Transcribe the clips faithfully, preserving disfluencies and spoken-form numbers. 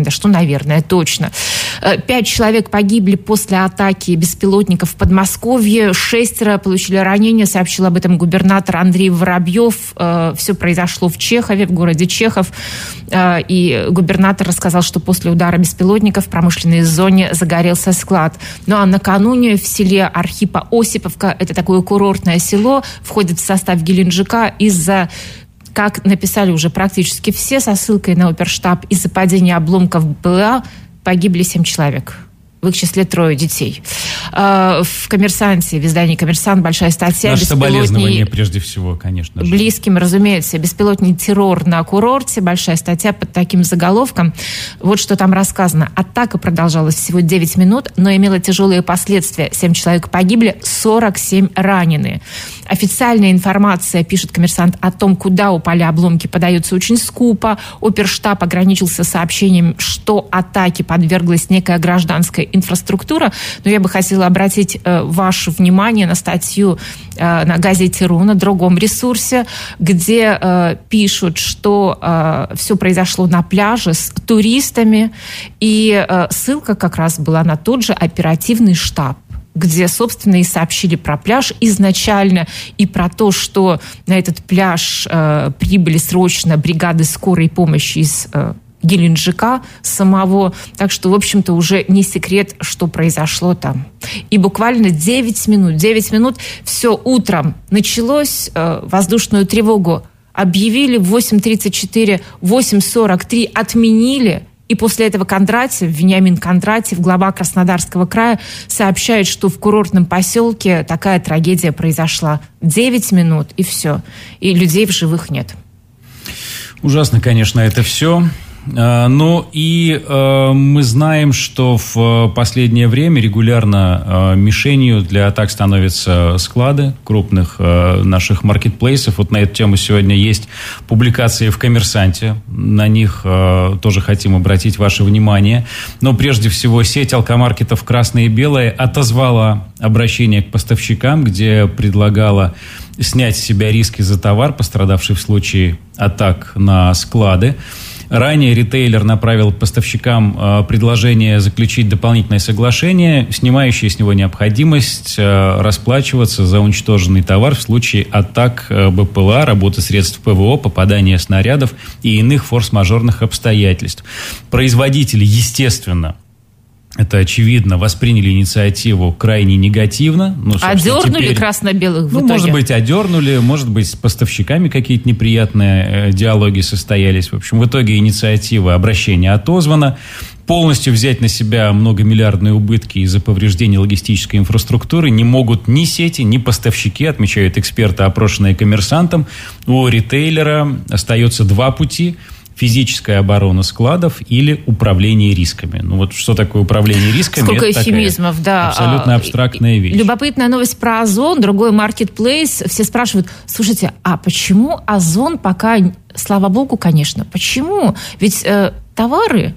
да что, наверное, точно. Пять человек погибли после атаки беспилотников в Подмосковье, шестеро получили ранения, сообщил об этом губернатор Андрей Воробьев. Все произошло в Чехове, в городе Чехов, и губернатор рассказал, что после удара беспилотников в промышленной зоне загорелся склад. Ну а накануне в селе Архипа-Осиповка, это такое курортное село, входит в состав Геленджика, из-за, как написали уже практически все, со ссылкой на оперштаб, из-за падения обломков БПЛА погибли семь человек. В их числе трое детей. В «Коммерсанте», в издании «Коммерсант» большая статья. Наше соболезнование прежде всего, конечно же. Близким, разумеется. Беспилотный террор на курорте. Большая статья под таким заголовком. Вот что там рассказано. Атака продолжалась всего девять минут, но имела тяжелые последствия. семь человек погибли, сорок семь ранены. Официальная информация, пишет «Коммерсант», о том, куда упали обломки, подается очень скупо. Оперштаб ограничился сообщением, что атаке подверглась некая гражданская инфраструктура. Но я бы хотела обратить э, ваше внимание на статью э, на газете.ру, на другом ресурсе, где э, пишут, что э, все произошло на пляже с туристами. И э, ссылка как раз была на тот же оперативный штаб, где, собственно, и сообщили про пляж изначально, и про то, что на этот пляж э, прибыли срочно бригады скорой помощи из э, Геленджика самого. Так что, в общем-то, уже не секрет, что произошло там. И буквально девять минут, девять минут, все утром началось, э, воздушную тревогу объявили в восемь тридцать четыре, восемь сорок три отменили. И после этого Кондратьев, Вениамин Кондратьев, глава Краснодарского края, сообщает, что в курортном поселке такая трагедия произошла. Девять минут, и все. И людей в живых нет. Ужасно, конечно, это все. Ну и э, мы знаем, что в последнее время регулярно э, мишенью для атак становятся склады крупных э, наших маркетплейсов. Вот на эту тему сегодня есть публикации в «Коммерсанте». На них э, тоже хотим обратить ваше внимание. Но прежде всего сеть алкомаркетов «Красное и белое» отозвала обращение к поставщикам, где предлагала снять с себя риски за товар, пострадавший в случае атак на склады. Ранее ритейлер направил поставщикам э, предложение заключить дополнительное соглашение, снимающее с него необходимость э, расплачиваться за уничтоженный товар в случае атак э, БПЛА, работы средств ПВО, попадания снарядов и иных форс-мажорных обстоятельств. Производители, естественно, это очевидно, восприняли инициативу крайне негативно. Ну, одернули теперь, красно-белых в ну, итоге? Может быть, одернули, может быть, с поставщиками какие-то неприятные э, диалоги состоялись. В общем, в итоге инициатива обращения отозвана. Полностью взять на себя многомиллиардные убытки из-за повреждения логистической инфраструктуры не могут ни сети, ни поставщики, отмечают эксперты, опрошенные «Коммерсантом». У ритейлера остается два пути: физическая оборона складов или управление рисками. Ну вот что такое управление рисками? Сколько это эфемизмов, да. Абсолютно абстрактная вещь. Любопытная новость про Озон, другой маркетплейс. Все спрашивают, слушайте, а почему Озон пока, слава богу, конечно, почему? Ведь э, товары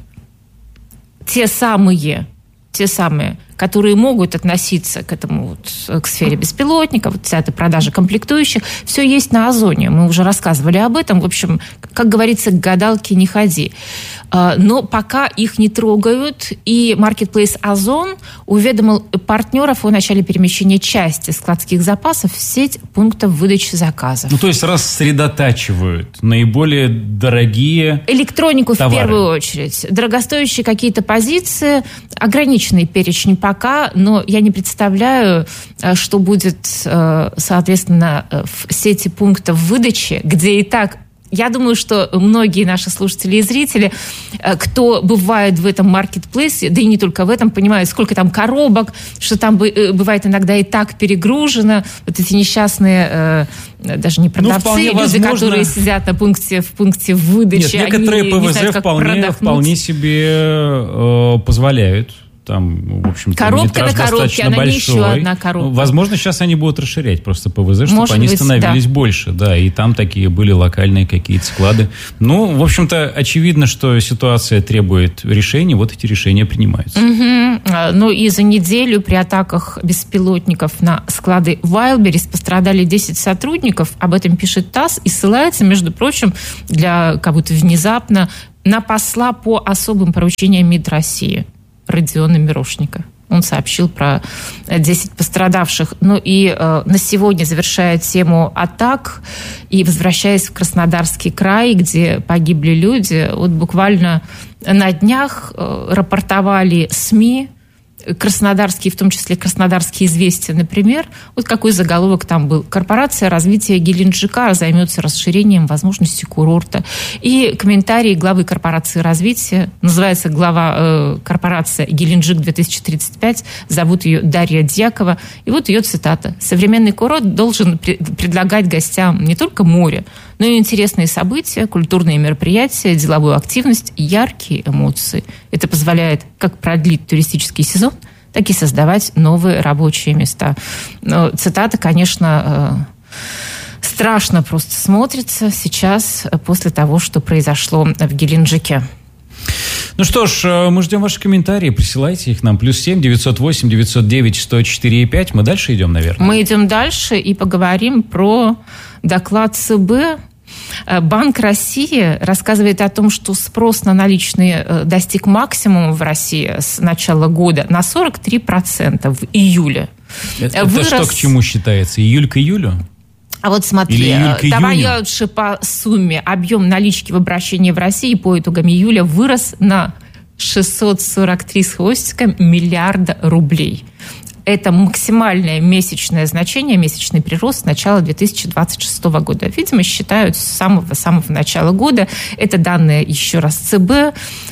те самые, те самые, которые могут относиться к этому, вот, к сфере беспилотников, вот вся эта продажа комплектующих, все есть на Озоне. Мы уже рассказывали об этом. В общем, как говорится, к гадалке не ходи. Но пока их не трогают, и маркетплейс Озон уведомил партнеров о начале перемещения части складских запасов в сеть пунктов выдачи заказов. Ну, то есть рассредотачивают наиболее дорогие электронику товары. В первую очередь. Дорогостоящие какие-то позиции, ограниченный перечень пока, но я не представляю, что будет, соответственно, в сети пунктов выдачи, где и так... Я думаю, что многие наши слушатели и зрители, кто бывает в этом маркетплейсе, да и не только в этом, понимают, сколько там коробок, что там бывает иногда и так перегружено. Вот эти несчастные, даже не продавцы, ну, люди, возможно, которые сидят на пункте, в пункте выдачи. Нет, некоторые они ПВЗ не знают, вполне, вполне себе э, позволяют Там, в общем-то, коробка метраж на коробке, достаточно а на большой. ней еще одна коробка. Возможно, сейчас они будут расширять просто ПВЗ, чтобы Может они быть, становились да. больше. Да, и там такие были локальные какие-то склады. Ну, в общем-то, очевидно, что ситуация требует решений. Вот эти решения принимаются. Угу. Ну и за неделю при атаках беспилотников на склады Wildberries пострадали десять сотрудников. Об этом пишет ТАСС и ссылается, между прочим, для кого-то внезапно на посла по особым поручениям МИД России Родиона Мирошника. Он сообщил про десять пострадавших. Ну и э, на сегодня, завершая тему атак и возвращаясь в Краснодарский край, где погибли люди, вот буквально на днях э, рапортовали СМИ, краснодарские, в том числе краснодарские «Известия», например. Вот какой заголовок там был. Корпорация развития Геленджика займется расширением возможностей курорта. И комментарии главы корпорации развития. Называется глава э, корпорация Геленджик-две тысячи тридцать пять. Зовут ее Дарья Дьякова. И вот ее цитата. «Современный курорт должен при- предлагать гостям не только море, но и интересные события, культурные мероприятия, деловую активность и яркие эмоции. Это позволяет как продлить туристический сезон, так и создавать новые рабочие места». Но цитата, конечно, страшно просто смотрится сейчас после того, что произошло в Геленджике. Ну что ж, мы ждем ваши комментарии. Присылайте их нам. Плюс семь девятьсот восемь девятьсот девять сто четыре пять. Мы дальше идем, наверное. Мы идем дальше и поговорим про доклад ЦБ. Банк России рассказывает о том, что спрос на наличные достиг максимума в России с начала года на сорок три процента в июле. Это, Вырос... это что к чему считается? Июль к июлю? А вот смотри, давай я лучше по сумме. Объем налички в обращении в России по итогам июля вырос на шестьсот сорок три с хвостиком миллиарда рублей. Это максимальное месячное значение, месячный прирост с начала две тысячи двадцать шестого года. Видимо, считают с самого-самого начала года. Это данные, еще раз, ЦБ.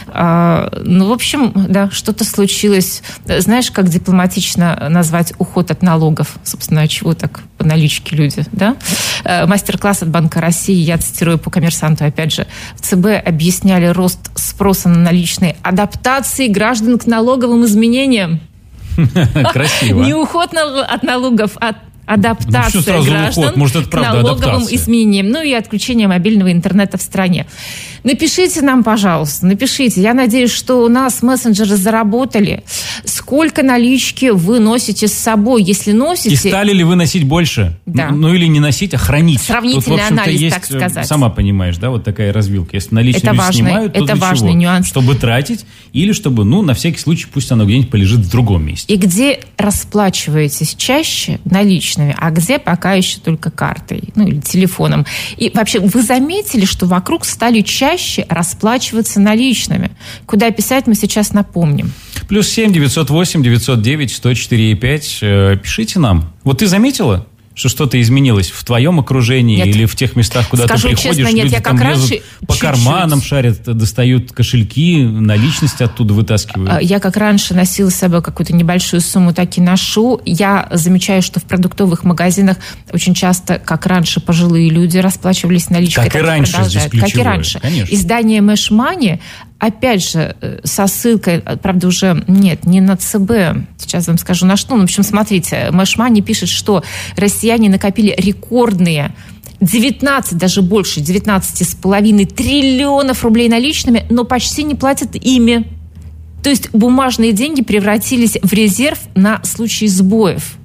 А, ну, в общем, да, что-то случилось. Знаешь, как дипломатично назвать уход от налогов? Собственно, чего так по наличке люди, да? Мастер-класс от Банка России, я цитирую по «Коммерсанту», опять же. В ЦБ объясняли рост спроса на наличные адаптации граждан к налоговым изменениям. Красиво. Не уход от налогов, а адаптация ну, граждан Может, это к налоговым адаптация. изменениям. Ну и отключение мобильного интернета в стране. Напишите нам, пожалуйста, напишите. Я надеюсь, что у нас мессенджеры заработали. Сколько налички вы носите с собой? Если носите... И стали ли вы носить больше? Да. Ну, ну или не носить, а хранить. Сравнительный Тут, анализ, есть, так сказать. Сама понимаешь, да, вот такая развилка. Если наличные это люди важный, снимают, то это для важный чего? Нюанс. Чтобы тратить или чтобы, ну, на всякий случай, пусть оно где-нибудь полежит в другом месте. И где расплачиваетесь чаще наличными, а где пока еще только картой, ну или телефоном. И вообще, вы заметили, что вокруг стали чаще расплачиваться наличными? Куда писать, мы сейчас напомним. Плюс семь девятьсот восемь девятьсот девять сто четыре пять. Пишите нам. Вот ты заметила, что что-то изменилось в твоем окружении нет. или в тех местах, куда Скажу ты приходишь, честно, нет, люди я там как лезут раньше по чуть-чуть. карманам шарят, достают кошельки, наличность оттуда вытаскивают. Я как раньше носила с собой какую-то небольшую сумму, так и ношу. Я замечаю, что в продуктовых магазинах очень часто, как раньше, пожилые люди расплачивались наличкой. Как и раньше здесь ключевое. Как и раньше. Конечно. Издание Мэш Мани, опять же, со ссылкой, правда, уже нет, не на ЦБ, сейчас вам скажу на что. Ну, в общем, смотрите, Мэш Мани пишет, что россияне накопили рекордные девятнадцать, даже больше, девятнадцать с половиной триллионов рублей наличными, но почти не платят ими. То есть бумажные деньги превратились в резерв на случай сбоев.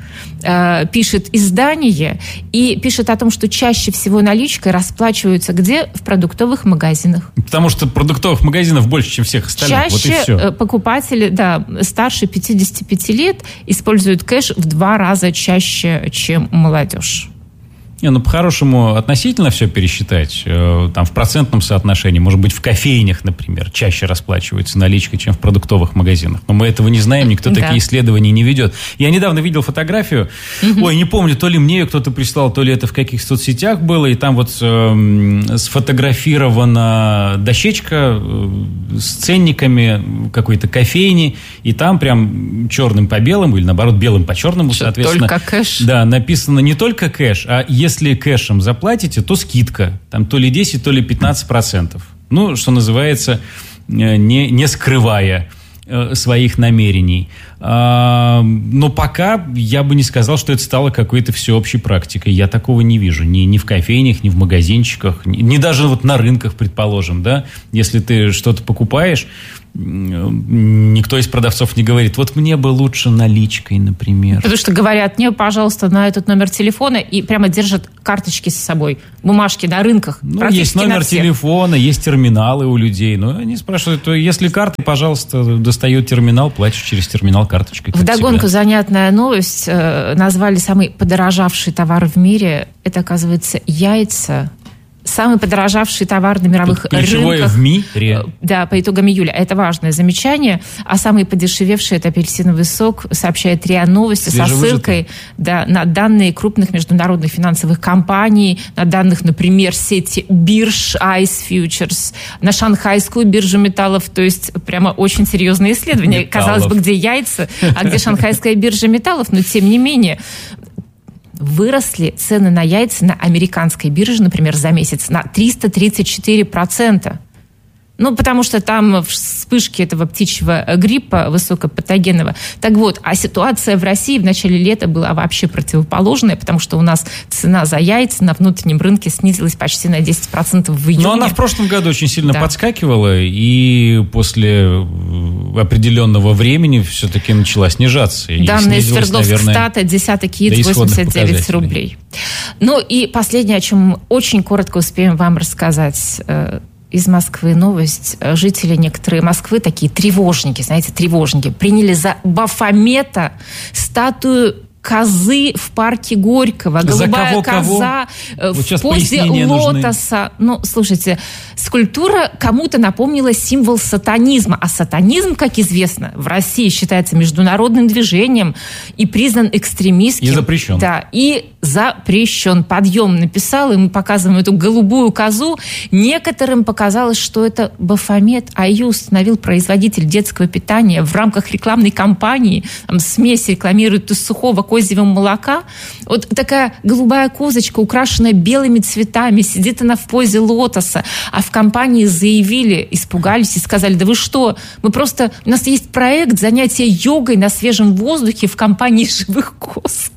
Пишет издание и пишет о том, что чаще всего наличкой расплачиваются где? В продуктовых магазинах. Потому что продуктовых магазинов больше, чем всех остальных. Чаще вот и все. Покупатели, да, старше пятидесяти пяти лет используют кэш в два раза чаще, чем молодежь. Не, ну, по-хорошему, относительно все пересчитать, э, там, в процентном соотношении, может быть, в кофейнях, например, чаще расплачиваются наличкой, чем в продуктовых магазинах. Но мы этого не знаем, никто да. такие исследования не ведет. Я недавно видел фотографию, угу. ой, не помню, то ли мне ее кто-то прислал, то ли это в каких соцсетях было, и там вот э, сфотографирована дощечка э, с ценниками какой-то кофейни, и там прям черным по белому, или наоборот, белым по черному, что, соответственно. Только кэш? Да, написано не только кэш, а если кэшем заплатите, то скидка. Там то ли десять, то ли пятнадцать процентов. Ну, что называется, не, не скрывая э, своих намерений. А, но пока я бы не сказал, что это стало какой-то всеобщей практикой. Я такого не вижу. Ни, ни в кофейнях, ни в магазинчиках, ни, ни даже вот на рынках, предположим, да. Если ты что-то покупаешь, никто из продавцов не говорит, вот мне бы лучше наличкой, например. Потому что говорят, мне, пожалуйста, на этот номер телефона, и прямо держат карточки с собой, бумажки на рынках. Ну, есть номер телефона, есть терминалы у людей. Но они спрашивают, то если карты, пожалуйста, достают терминал, платишь через терминал карточкой. Вдогонку занятная новость. Назвали самый подорожавший товар в мире. Это, оказывается, яйца. Самый подорожавший товар на мировых Тут ключевое рынках. В мире. Да, по итогам июля. Это важное замечание. А самый подешевевший – это апельсиновый сок, сообщает РИА Новости со ссылкой да, на данные крупных международных финансовых компаний, на данных, например, сети бирж Ice Futures, на шанхайскую биржу металлов. То есть прямо очень серьезные исследования. Металлов. Казалось бы, где яйца, а где шанхайская биржа металлов, но тем не менее. Выросли цены на яйца на американской бирже, например, за месяц на триста тридцать четыре процента. Ну, потому что там вспышки этого птичьего гриппа высокопатогенного. Так вот, а ситуация в России в начале лета была вообще противоположная, потому что у нас цена за яйца на внутреннем рынке снизилась почти на десять процентов в июне. Но она в прошлом году очень сильно да. подскакивала, и после определенного времени все-таки начала снижаться. И данные Свердловскстата, десяток яиц, восемьдесят девять рублей. Ну и последнее, о чем очень коротко успеем вам рассказать. Из Москвы новость. Жители некоторые Москвы, такие тревожники, знаете, тревожники, приняли за Бафомета статую козы в парке Горького. Голубая кого, коза кого? В позе лотоса. Нужны. Ну, слушайте, скульптура кому-то напомнила символ сатанизма. А сатанизм, как известно, в России считается международным движением и признан экстремистским. И запрещен. Да, и запрещен. Подъем написал, и мы показываем эту голубую козу. Некоторым показалось, что это Бафомет, а ее установил производитель детского питания в рамках рекламной кампании. Там смесь рекламирует из сухого козьего молока. Вот такая голубая козочка, украшенная белыми цветами, сидит она в позе лотоса. А в компании заявили, испугались и сказали, да вы что, мы просто, у нас есть проект занятия йогой на свежем воздухе в компании живых коз.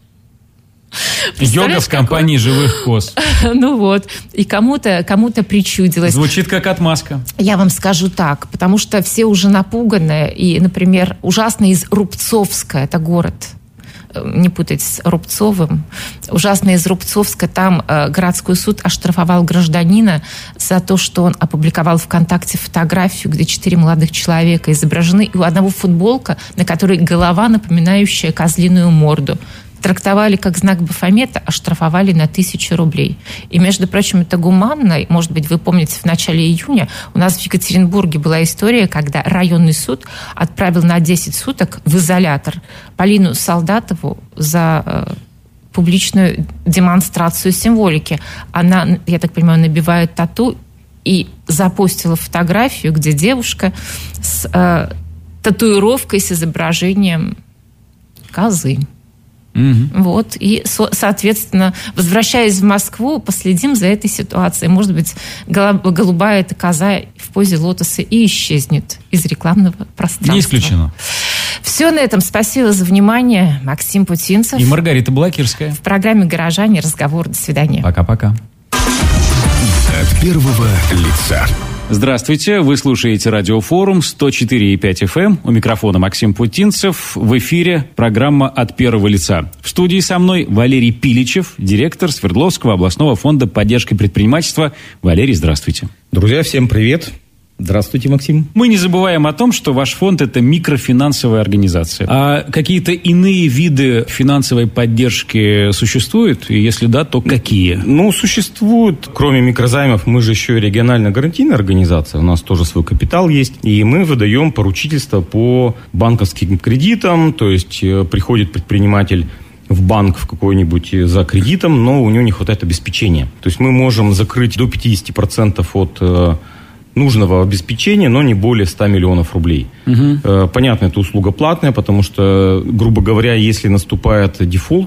Йога в компании какой? Живых коз. Ну вот. И кому-то, кому-то причудилось. Звучит как отмазка. Я вам скажу так, потому что все уже напуганы. И, например, ужасно из Рубцовска, это город, не путать с Рубцовым, ужасно из Рубцовска, там э, городской суд оштрафовал гражданина за то, что он опубликовал ВКонтакте фотографию, где четыре молодых человека изображены, и у одного футболка, на которой голова, напоминающая козлиную морду. Трактовали как знак Бафомета, оштрафовали на тысячу рублей. И, между прочим, это гуманно. Может быть, вы помните, в начале июня у нас в Екатеринбурге была история, когда районный суд отправил на десять суток в изолятор Полину Солдатову за э, публичную демонстрацию символики. Она, я так понимаю, набивает тату и запостила фотографию, где девушка с э, татуировкой с изображением козы. Угу. Вот, и, соответственно, возвращаясь в Москву, последим за этой ситуацией. Может быть, голубая эта коза в позе лотоса и исчезнет из рекламного пространства. Не исключено. Все на этом. Спасибо за внимание. Максим Путинцев. И Маргарита Балакирская. В программе «Горожане» разговор. До свидания. Пока-пока. От первого лица. Здравствуйте, вы слушаете радиофорум сто четыре и пять эф эм. У микрофона Максим Путинцев. В эфире программа «От первого лица». В студии со мной Валерий Пиличев, директор Свердловского областного фонда поддержки предпринимательства. Валерий, здравствуйте. Друзья, всем привет. Здравствуйте, Максим. Мы не забываем о том, что ваш фонд – это микрофинансовая организация. А какие-то иные виды финансовой поддержки существуют? И если да, то какие? Ну, существуют. Кроме микрозаймов, мы же еще и регионально-гарантийная организация. У нас тоже свой капитал есть. И мы выдаем поручительство по банковским кредитам. То есть приходит предприниматель в банк в какой-нибудь за кредитом, но у него не хватает обеспечения. То есть мы можем закрыть до пятьдесят процентов от нужного обеспечения, но не более ста миллионов рублей. Угу. Понятно, это услуга платная, потому что, грубо говоря, если наступает дефолт,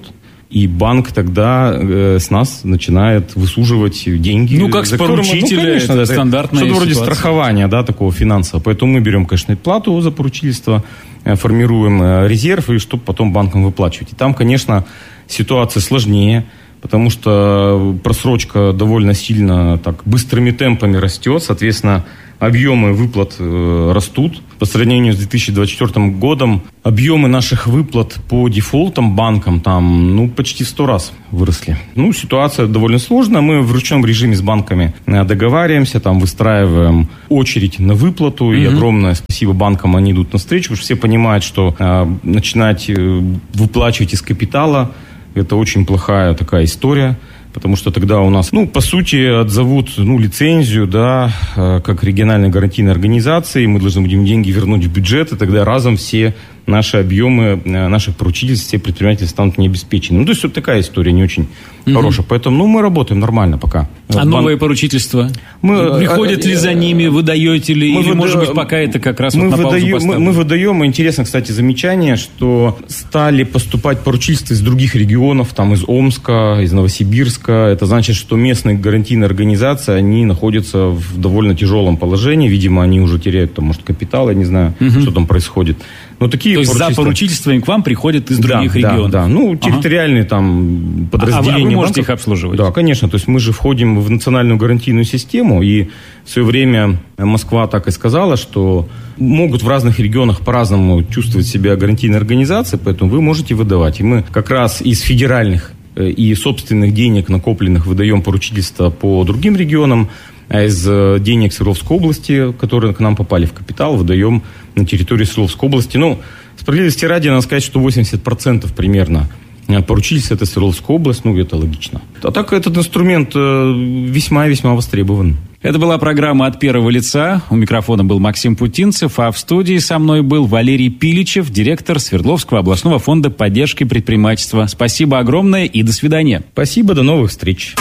и банк тогда э, с нас начинает высуживать деньги. Ну, как с поручителя, ну, конечно, это стандартная что-то вроде ситуация. Страхования, да, такого финансового. Поэтому мы берем, конечно, плату за поручительство, э, формируем э, резерв, и чтобы потом банкам выплачивать. И там, конечно, ситуация сложнее, потому что просрочка довольно сильно так быстрыми темпами растет, соответственно, объемы выплат э, растут. По сравнению с две тысячи двадцать четвёртым годом объемы наших выплат по дефолтам банкам там, ну, почти в сто раз выросли. Ну, ситуация довольно сложная. Мы в ручном режиме с банками договариваемся, там, выстраиваем очередь на выплату. Mm-hmm. И огромное спасибо банкам, они идут навстречу, потому что все понимают, что э, начинать э, выплачивать из капитала — это очень плохая такая история. Потому что тогда у нас, ну, по сути, отзовут, ну, лицензию, да, как региональной гарантийной организации, мы должны будем деньги вернуть в бюджет, и тогда разом все наши объемы, наших поручительств, все предприниматели станут необеспечены. Ну, то есть вот такая история не очень mm-hmm. хорошая. Поэтому, ну, мы работаем нормально пока. А Бан... новые поручительства? Мы... Приходят ли за ними, выдаете ли? Мы или, выда... может быть, пока это как раз мы вот на выдаем, паузу мы, мы выдаем, интересно, кстати, замечание, что стали поступать поручительства из других регионов, там, из Омска, из Новосибирска. Это значит, что местные гарантийные организации, они находятся в довольно тяжелом положении. Видимо, они уже теряют, там, может, капитал, я не знаю, mm-hmm. что там происходит. Но такие То есть поручительства... за поручительствами к вам приходят из других да, регионов? Да, да. Ну, территориальные ага. там подразделения. А, а вы можете банков. их обслуживать? Да, конечно. То есть мы же входим в национальную гарантийную систему, и в свое время Москва так и сказала, что могут в разных регионах по-разному чувствовать себя гарантийные организации, поэтому вы можете выдавать. И мы как раз из федеральных и собственных денег, накопленных, выдаем поручительства по другим регионам, а из денег Свердловской области, которые к нам попали в капитал, выдаем на территории Свердловской области. Ну, справедливости ради, надо сказать, что восемьдесят процентов примерно поручительств — это Свердловская область, ну, это логично. А так этот инструмент весьма-весьма востребован. Это была программа «От первого лица». У микрофона был Максим Путинцев, а в студии со мной был Валерий Пиличев, директор Свердловского областного фонда поддержки предпринимательства. Спасибо огромное и до свидания. Спасибо, до новых встреч.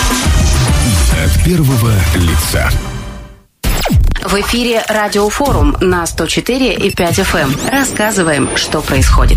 От первого лица. В эфире Радиофорум на сто четыре и пять эф эм. Рассказываем, что происходит.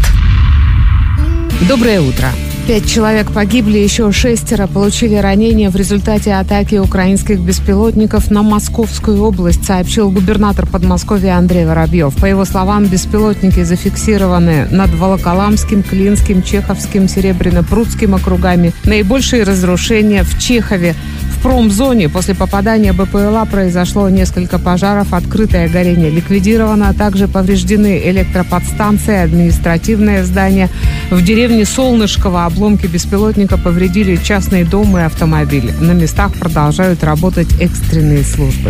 Доброе утро. Пять человек погибли, еще шестеро получили ранения в результате атаки украинских беспилотников на Московскую область, сообщил губернатор Подмосковья Андрей Воробьев. По его словам, беспилотники зафиксированы над Волоколамским, Клинским, Чеховским, Серебряно-Прудским округами. Наибольшие разрушения в Чехове. В промзоне после попадания БПЛА произошло несколько пожаров, открытое горение ликвидировано, а также повреждены электроподстанция, административное здание. В деревне Солнышково обломки беспилотника повредили частный дом и автомобиль. На местах продолжают работать экстренные службы.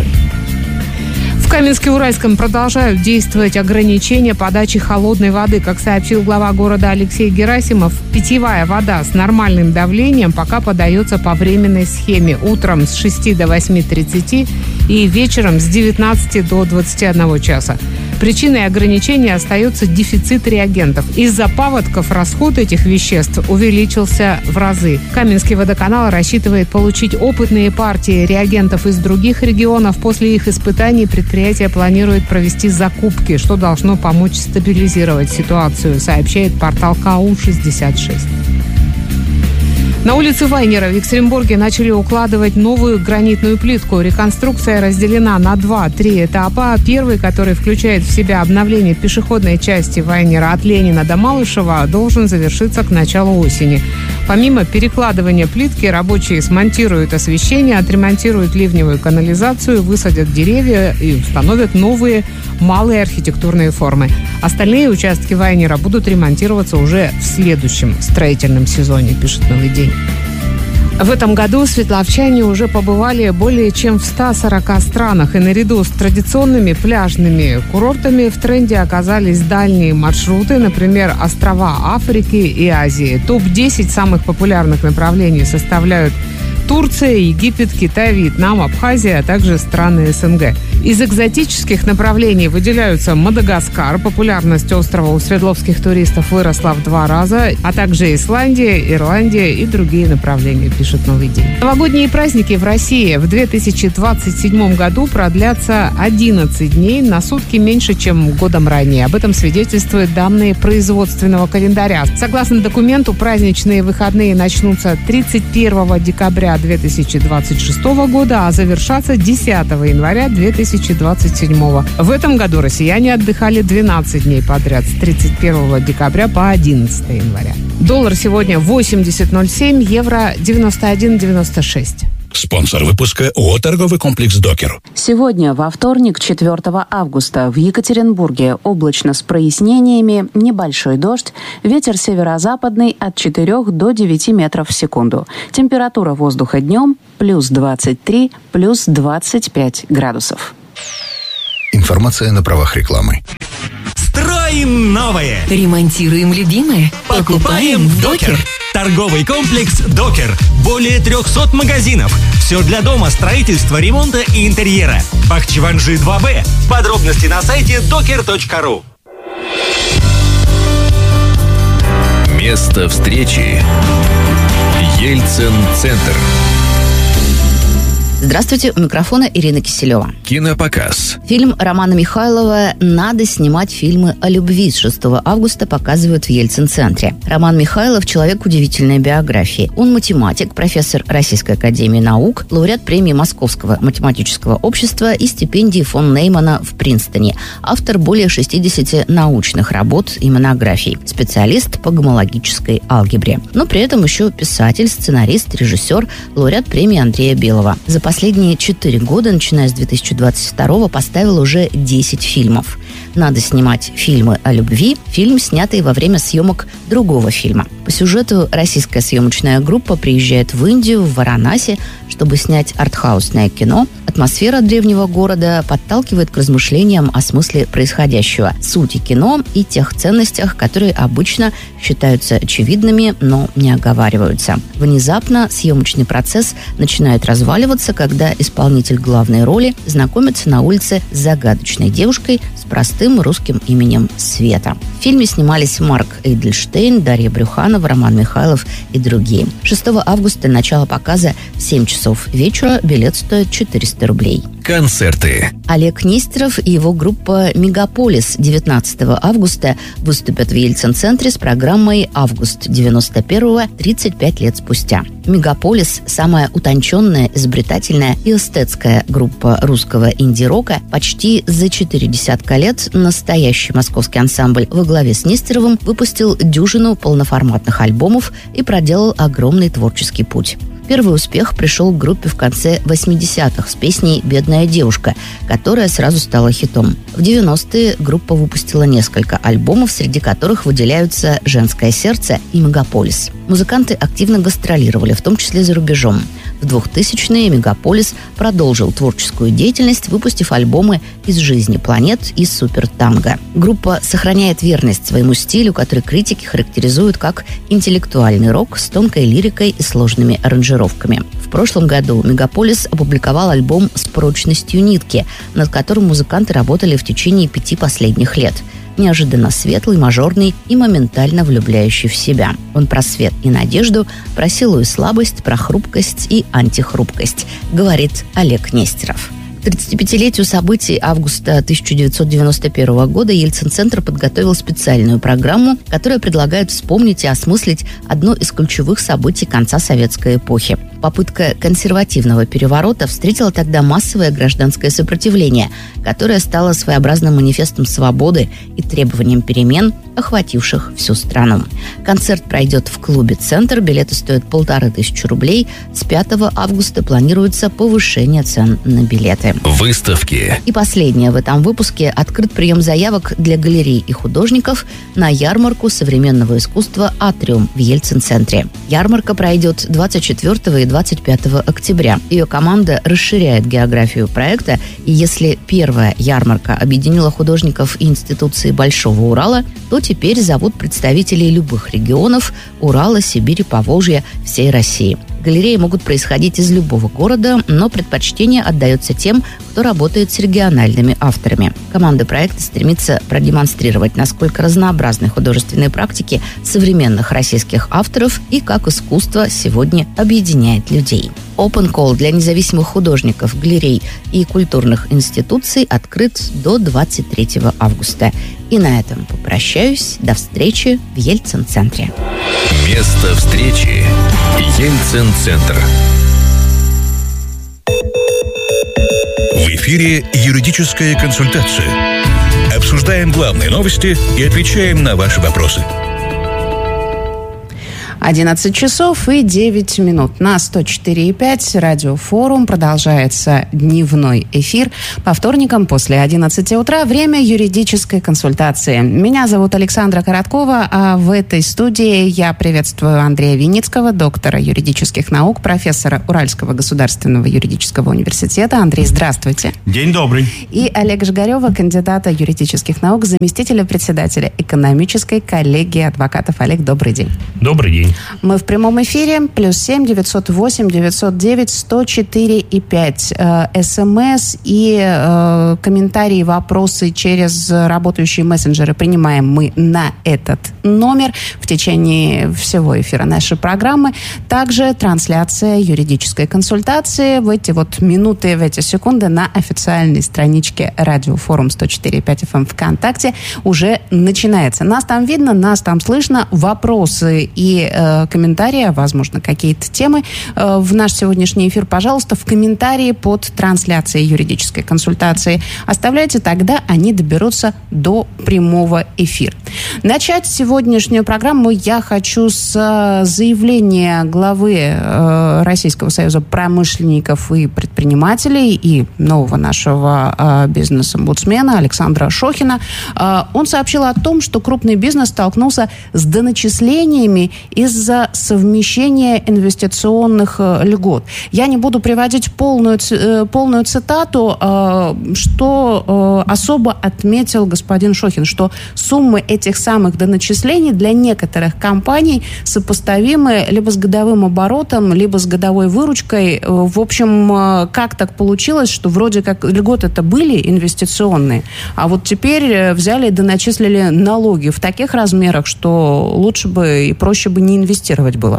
В Каменске-Уральском продолжают действовать ограничения подачи холодной воды. Как сообщил глава города Алексей Герасимов, питьевая вода с нормальным давлением пока подается по временной схеме. Утром с шести до восьми тридцати и вечером с девятнадцати до двадцати одного часа. Причиной ограничения остается дефицит реагентов. Из-за паводков расход этих веществ увеличился в разы. Каменский водоканал рассчитывает получить опытные партии реагентов из других регионов. После их испытаний предприятие планирует провести закупки, что должно помочь стабилизировать ситуацию, сообщает портал ка у шестьдесят шесть. На улице Вайнера в Екатеринбурге начали укладывать новую гранитную плитку. Реконструкция разделена на два-три этапа. Первый, который включает в себя обновление пешеходной части Вайнера от Ленина до Малышева, должен завершиться к началу осени. Помимо перекладывания плитки, рабочие смонтируют освещение, отремонтируют ливневую канализацию, высадят деревья и установят новые малые архитектурные формы. Остальные участки Вайнера будут ремонтироваться уже в следующем строительном сезоне, пишет «Новый день». В этом году светловчане уже побывали более чем в ста сорока странах, и наряду с традиционными пляжными курортами в тренде оказались дальние маршруты, например, острова Африки и Азии. топ десять самых популярных направлений составляют Турция, Египет, Китай, Вьетнам, Абхазия, а также страны эс эн гэ. Из экзотических направлений выделяются Мадагаскар. Популярность острова у свердловских туристов выросла в два раза, а также Исландия, Ирландия и другие направления, пишет «Новый день». Новогодние праздники в России в две тысячи двадцать седьмом году продлятся одиннадцать дней, на сутки меньше, чем годом ранее. Об этом свидетельствуют данные производственного календаря. Согласно документу, праздничные выходные начнутся тридцать первого декабря две тысячи двадцать шестого года, а завершатся десятого января две тысячи двадцать седьмого. В этом году россияне отдыхали двенадцать дней подряд, с тридцать первого декабря по одиннадцатого января. Доллар сегодня восемьдесят ноль семь, евро девяносто один девяносто шесть. Спонсор выпуска ООО «Торговый комплекс Докер». Сегодня, во вторник, четвёртого августа, в Екатеринбурге облачно с прояснениями, небольшой дождь, ветер северо-западный от четырёх до девяти метров в секунду. Температура воздуха днем плюс двадцать три, плюс двадцать пять градусов. Информация на правах рекламы. Строим новое! Ремонтируем любимое? Покупаем Докер! Торговый комплекс Докер. Более трехсот магазинов. Все для дома, строительства, ремонта и интерьера. Бахчеванжи два Б. Подробности на сайте докер точка ру. Место встречи. Ельцин-центр. Здравствуйте, у микрофона Ирина Киселева. Кинопоказ. Фильм Романа Михайлова «Надо снимать фильмы о любви» с шестого августа показывают в Ельцин-центре. Роман Михайлов – человек удивительной биографии. Он математик, профессор Российской академии наук, лауреат премии Московского математического общества и стипендии фон Неймана в Принстоне, автор более шестидесяти научных работ и монографий, специалист по гомологической алгебре. Но при этом еще писатель, сценарист, режиссер, лауреат премии Андрея Белого. За последние четыре года, начиная с две тысячи двадцать второго, поставил уже десять фильмов. «Надо снимать фильмы о любви» – фильм, снятый во время съемок другого фильма. По сюжету российская съемочная группа приезжает в Индию, в Варанаси, чтобы снять артхаусное кино. Атмосфера древнего города подталкивает к размышлениям о смысле происходящего, сути кино и тех ценностях, которые обычно считаются очевидными, но не оговариваются. Внезапно съемочный процесс начинает разваливаться, когда исполнитель главной роли знакомится на улице с загадочной девушкой с простым русским именем Света. В фильме снимались Марк Эйдельштейн, Дарья Брюханова, Роман Михайлов и другие. шестого августа начало показа в семь часов вечера. Билет стоит четыреста рублей. Концерты. Олег Нестеров и его группа «Мегаполис» девятнадцатого августа выступят в Ельцин-центре с программой «Август девяносто первого. тридцать пять лет спустя». «Мегаполис» – самая утонченная, изобретательная и эстетская группа русского инди-рока. Почти за четыре десятка лет настоящий московский ансамбль во главе с Нестеровым выпустил дюжину полноформатных альбомов и проделал огромный творческий путь. Первый успех пришел к группе в конце восьмидесятых с песней «Бедная девушка», которая сразу стала хитом. В девяностые группа выпустила несколько альбомов, среди которых выделяются «Женское сердце» и «Мегаполис». Музыканты активно гастролировали, в том числе за рубежом. В двухтысячные «Мегаполис» продолжил творческую деятельность, выпустив альбомы «Из жизни планет» и «Супертанго». Группа сохраняет верность своему стилю, который критики характеризуют как интеллектуальный рок с тонкой лирикой и сложными аранжировками. В прошлом году «Мегаполис» опубликовал альбом «С прочностью нитки», над которым музыканты работали в течение пяти последних лет. Неожиданно светлый, мажорный и моментально влюбляющий в себя. Он про свет и надежду, про силу и слабость, про хрупкость и антихрупкость, говорит Олег Нестеров. К тридцатипятилетию событий августа тысяча девятьсот девяносто первого года Ельцин-центр подготовил специальную программу, которая предлагает вспомнить и осмыслить одно из ключевых событий конца советской эпохи. Попытка консервативного переворота встретила тогда массовое гражданское сопротивление, которое стало своеобразным манифестом свободы и требованием перемен, охвативших всю страну. Концерт пройдет в клубе «Центр». Билеты стоят полторы тысячи рублей. С пятого августа планируется повышение цен на билеты. Выставки. И последнее в этом выпуске. Открыт прием заявок для галерей и художников на ярмарку современного искусства «Атриум» в Ельцин-центре. Ярмарка пройдет двадцать четвёртого и двадцать пятого октября. Ее команда расширяет географию проекта, и если первая ярмарка объединила художников и институции Большого Урала, то теперь зовут представителей любых регионов Урала, Сибири, Поволжья, всей России. Галереи могут происходить из любого города, но предпочтение отдается тем, кто работает с региональными авторами. Команда проекта стремится продемонстрировать, насколько разнообразны художественные практики современных российских авторов и как искусство сегодня объединяет людей. Open Call для независимых художников, галерей и культурных институций открыт до двадцать третьего августа. И на этом попрощаюсь. До встречи в Ельцин-центре. Место встречи. Ельцин-центр. В эфире юридическая консультация. Обсуждаем главные новости и отвечаем на ваши вопросы. одиннадцать часов и девять минут. На сто четыре и пять Радиофорум продолжается дневной эфир. По вторникам после одиннадцати утра время юридической консультации. Меня зовут Александра Короткова, а в этой студии я приветствую Андрея Винницкого, доктора юридических наук, профессора Уральского государственного юридического университета. Андрей, здравствуйте. День добрый. И Олега Жигарева, кандидата юридических наук, заместителя председателя экономической коллегии адвокатов. Олег, добрый день. Добрый день. Мы в прямом эфире. Плюс семь девятьсот восемь девятьсот девять сто четыре и пять. СМС и э, комментарии, вопросы через работающие мессенджеры принимаем мы на этот номер в течение всего эфира нашей программы. Также трансляция юридической консультации в эти вот минуты, в эти секунды на официальной страничке Радиофорум сто четыре и пять эф эм ВКонтакте уже начинается. Нас там видно, нас там слышно. Вопросы и э, комментарии, возможно, какие-то темы э, в наш сегодняшний эфир, пожалуйста, в комментарии под трансляцией юридической консультации оставляйте, тогда они доберутся до прямого эфира. Начать сегодняшнюю программу я хочу с заявления главы э, Российского союза промышленников и предпринимателей и нового нашего э, бизнес-омбудсмена Александра Шохина. Э, он сообщил о том, что крупный бизнес столкнулся с доначислениями из-за совмещения инвестиционных э, льгот. Я не буду приводить полную, э, полную цитату, э, что э, особо отметил господин Шохин, что суммы этих самых доначислений для некоторых компаний сопоставимы либо с годовым оборотом, либо с годовой выручкой. В общем, э, как так получилось, что вроде как льготы-то были инвестиционные, а вот теперь взяли и доначислили налоги в таких размерах, что лучше бы и проще бы не инвестировать было?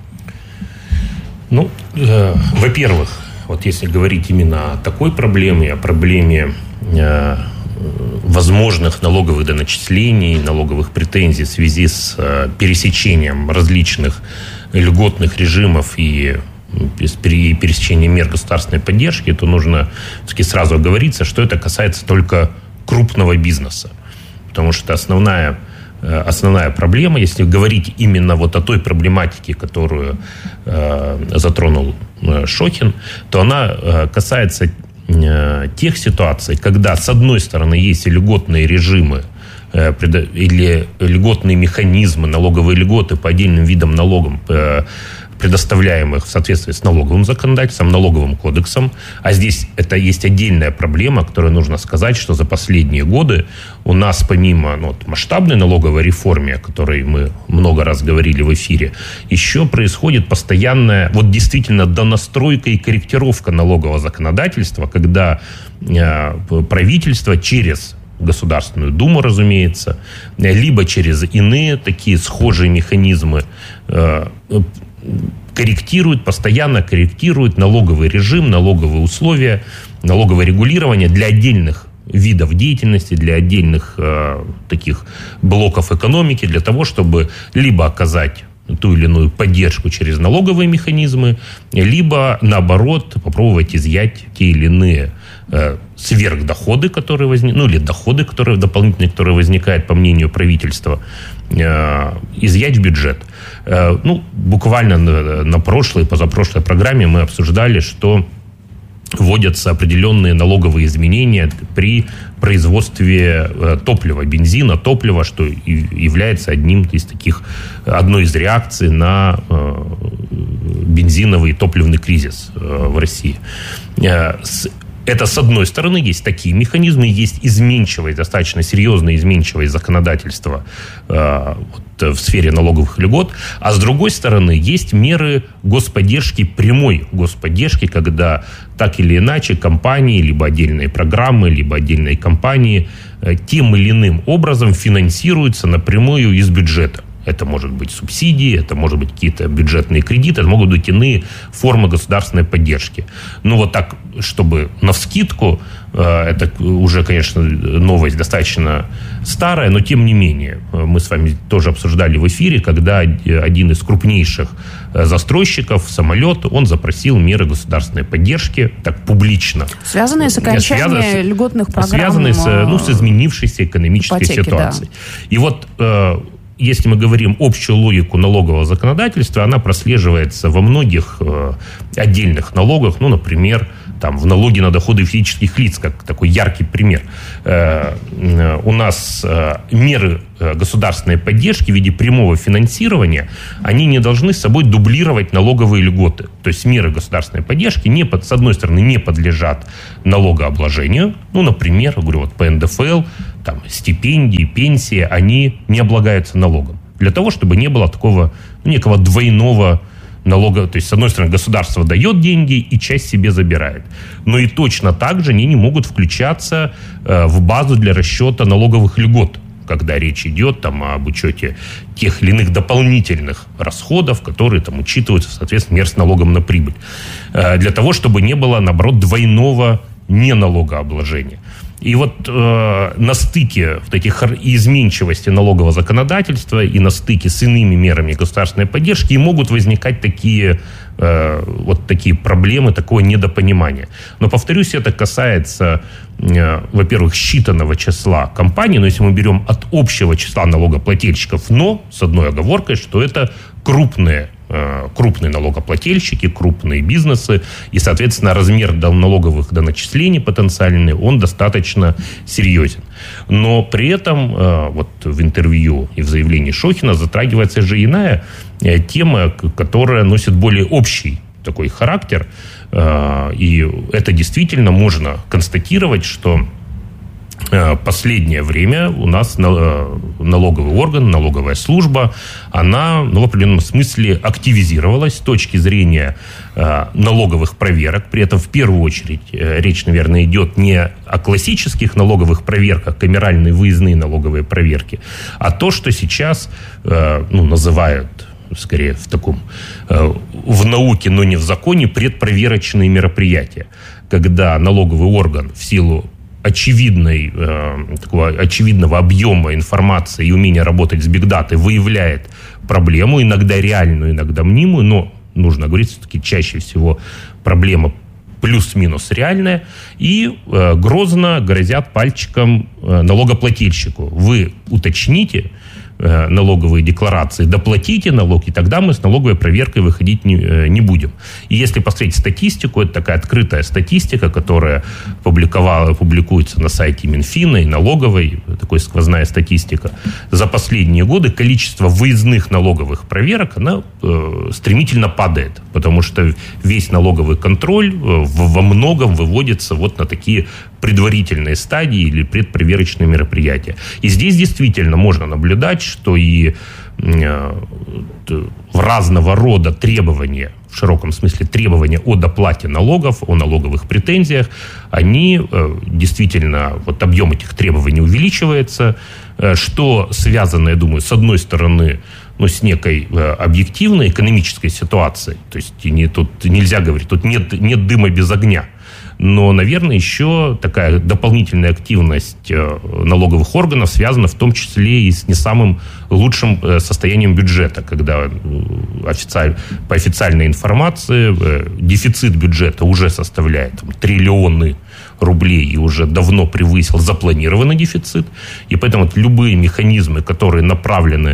Ну, э, во-первых, вот если говорить именно о такой проблеме, о проблеме э, возможных налоговых доначислений, налоговых претензий в связи с э, пересечением различных льготных режимов и при пересечении мер государственной поддержки, то нужно все-таки сразу оговориться, что это касается только крупного бизнеса. Потому что основная Основная проблема, если говорить именно вот о той проблематике, которую э, затронул э, Шохин, то она э, касается э, тех ситуаций, когда, с одной стороны, есть льготные режимы э, предо, или льготные механизмы, налоговые льготы по отдельным видам налогов, э, предоставляемых в соответствии с налоговым законодательством, налоговым кодексом. А здесь это есть отдельная проблема, которую нужно сказать, что за последние годы у нас помимо ну, вот, масштабной налоговой реформы, о которой мы много раз говорили в эфире, еще происходит постоянная, вот действительно донастройка и корректировка налогового законодательства, когда э, правительство через Государственную Думу, разумеется, либо через иные такие схожие механизмы э, корректирует, постоянно корректирует налоговый режим, налоговые условия, налоговое регулирование для отдельных видов деятельности, для отдельных э, таких блоков экономики, для того, чтобы либо оказать ту или иную поддержку через налоговые механизмы, либо, наоборот, попробовать изъять те или иные э, сверхдоходы, которые возникают, ну, или доходы, которые дополнительные, которые возникают, по мнению правительства, э, изъять в бюджет. Э, ну, буквально на, на прошлой и позапрошлой программе мы обсуждали, что вводятся определенные налоговые изменения при производстве э, топлива, бензина, топлива, что и является одним из таких, одной из реакций на э, бензиновый топливный кризис э, в России. Э, с Это, с одной стороны, есть такие механизмы, есть изменчивое, достаточно серьезное изменчивое законодательство э, вот, в сфере налоговых льгот, а с другой стороны, есть меры господдержки, прямой господдержки, когда так или иначе компании, либо отдельные программы, либо отдельные компании э, тем или иным образом финансируются напрямую из бюджета. Это может быть субсидии, это может быть какие-то бюджетные кредиты, это могут быть иные формы государственной поддержки. Ну, вот так, чтобы навскидку, это уже, конечно, новость достаточно старая, но тем не менее. Мы с вами тоже обсуждали в эфире, когда один из крупнейших застройщиков, самолет, он запросил меры государственной поддержки, так публично. Связанные с окончанием Связанные, льготных программ. Связанные с, ну, с изменившейся экономической ипотеки, ситуацией. Да. И вот... Если мы говорим общую логику налогового законодательства, она прослеживается во многих э, отдельных налогах, ну, например, там, в налоге на доходы физических лиц, как такой яркий пример. Э, э, у нас э, меры э, государственной поддержки в виде прямого финансирования, они не должны с собой дублировать налоговые льготы. То есть меры государственной поддержки, не под, с одной стороны, не подлежат налогообложению, ну, например, говорю, вот по эн дэ эф эл, там, стипендии, пенсии, они не облагаются налогом. Для того, чтобы не было такого, ну, некого двойного налога. То есть, с одной стороны, государство дает деньги и часть себе забирает. Но и точно так же они не могут включаться э, в базу для расчета налоговых льгот, когда речь идет там, об учете тех или иных дополнительных расходов, которые там, учитываются, соответственно, мер с налогом на прибыль. Э, для того, чтобы не было, наоборот, двойного неналогообложения. И вот э, на стыке вот этих изменчивости налогового законодательства и на стыке с иными мерами государственной поддержки и могут возникать такие, э, вот такие проблемы, такое недопонимание. Но, повторюсь, это касается, э, во-первых, считанного числа компаний, но если мы берем от общего числа налогоплательщиков, но с одной оговоркой, что это крупные крупные налогоплательщики, крупные бизнесы, и, соответственно, размер налоговых доначислений потенциальный, он достаточно серьезен. Но при этом вот в интервью и в заявлении Шохина затрагивается же иная тема, которая носит более общий такой характер, и это действительно можно констатировать, что последнее время у нас налоговый орган, налоговая служба, она, ну, в определенном смысле активизировалась с точки зрения налоговых проверок. При этом в первую очередь речь, наверное, идет не о классических налоговых проверках, камеральные выездные налоговые проверки, а то, что сейчас, ну, называют, скорее в таком, в науке, но не в законе, предпроверочные мероприятия, когда налоговый орган в силу очевидной, э, такого очевидного объема информации и умения работать с бигдатой выявляет проблему, иногда реальную, иногда мнимую, но, нужно говорить, все-таки чаще всего проблема плюс-минус реальная, и э, грозно грозят пальчиком э, налогоплательщику. Вы уточните э, налоговые декларации, доплатите налог, и тогда мы с налоговой проверкой выходить не, э, не будем. И если посмотреть статистику, это такая открытая статистика, которая публиковала, публикуется на сайте Минфина и налоговой, такая сквозная статистика. За последние годы количество выездных налоговых проверок, она э, стремительно падает, потому что весь налоговый контроль э, во многом выводится вот на такие предварительные стадии или предпроверочные мероприятия. И здесь действительно можно наблюдать, что и э, в разного рода требования, в широком смысле требования о доплате налогов, о налоговых претензиях, они э, действительно, вот объем этих требований увеличивается, э, что связано, я думаю, с одной стороны, ну, с некой э, объективной экономической ситуацией. То есть не, тут нельзя говорить, тут нет, нет дыма без огня. Но, наверное, еще такая дополнительная активность э, налоговых органов связана в том числе и с не самым лучшим э, состоянием бюджета, когда э, официаль, по официальной информации э, дефицит бюджета уже составляет там, триллионы рублей и уже давно превысил запланированный дефицит. И поэтому вот любые механизмы, которые направлены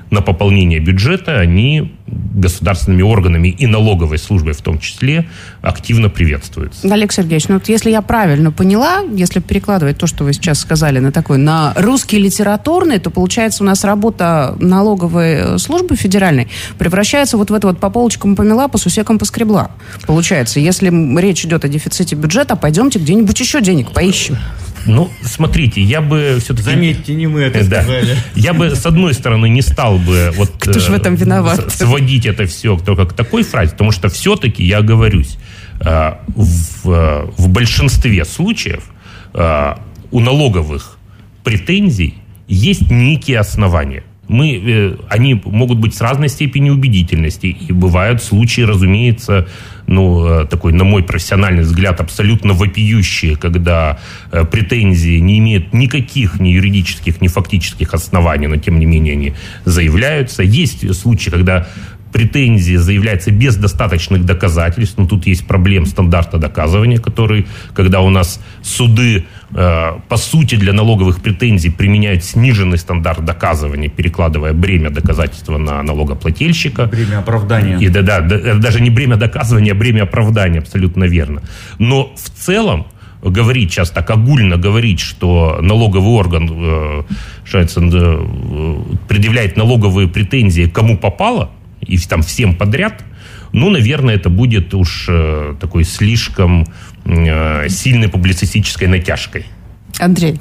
на пополнение бюджета, они государственными органами и налоговой службой в том числе активно приветствуются. Олег Сергеевич, ну вот если я правильно поняла, если перекладывать то, что вы сейчас сказали, на такой, на русский литературный, то получается у нас работа налоговой службы федеральной превращается вот в это вот по полочкам помела, по сусекам поскребла. Получается, если речь идет о дефиците бюджета, пойдемте где-нибудь еще денег поищем. Ну, смотрите, я бы все-таки... Заметьте, не мы это да. сказали. Я бы, с одной стороны, не стал бы вот, Кто ж в этом виноват? сводить это все только к такой фразе, потому что все-таки, я оговорюсь, в, в большинстве случаев у налоговых претензий есть некие основания. Мы, они могут быть с разной степенью убедительности. И бывают случаи, разумеется, ну, такой, на мой профессиональный взгляд, абсолютно вопиющие, когда претензии не имеют никаких ни юридических, ни фактических оснований, но тем не менее они заявляются. Есть случаи, когда претензии заявляются без достаточных доказательств. Но тут есть проблема стандарта доказывания, который, когда у нас суды, э, по сути, для налоговых претензий применяют сниженный стандарт доказывания, перекладывая бремя доказательства на налогоплательщика. Бремя оправдания. И, да, да, да, даже не бремя доказывания, а бремя оправдания, абсолютно верно. Но в целом говорить сейчас так огульно говорить, что налоговый орган э, что это, э, предъявляет налоговые претензии кому попало, и там всем подряд, ну, наверное, это будет уж э, такой слишком э, сильной публицистической натяжкой. Андрей.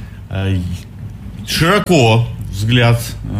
Широко взгляд